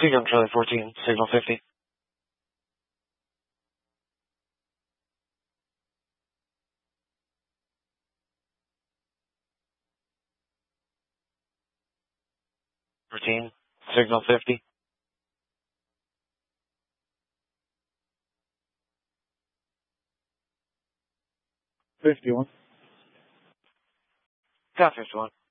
Young Charlie 14, signal 50. Routine, signal 50. $51. Got 51.